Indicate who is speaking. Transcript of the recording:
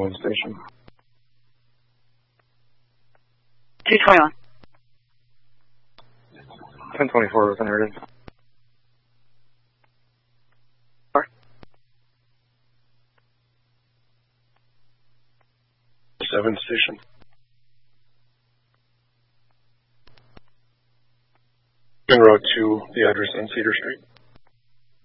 Speaker 1: 1021 station.
Speaker 2: 221.
Speaker 1: 1024 with a narrative. 7 station. Road to the address on Cedar Street.